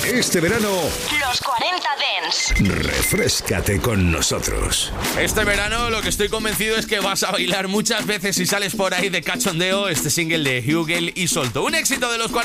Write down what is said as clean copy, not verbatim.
Este verano, Los 40 Dance. refréscate con nosotros. Este verano lo que estoy convencido es que vas a bailar muchas veces si sales por ahí de cachondeo este single de Hugel y Solto. Un éxito de los 40.